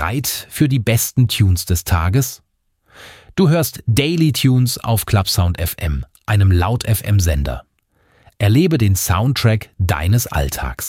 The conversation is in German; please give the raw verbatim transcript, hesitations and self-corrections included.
bereit für die besten Tunes des Tages? Du hörst Daily Tunes auf Clubsound F M, einem Laut F M Sender. Erlebe den Soundtrack deines Alltags.